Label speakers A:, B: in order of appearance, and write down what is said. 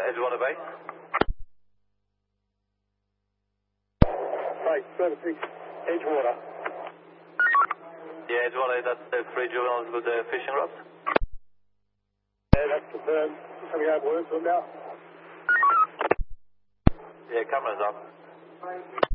A: Edgewater Bay.
B: Right, 36, Edgewater.
A: Yeah, Edgewater, that's the 3 juveniles with the fishing rods.
B: Yeah, that's confirmed. Coming out words on now.
A: Yeah, camera's up.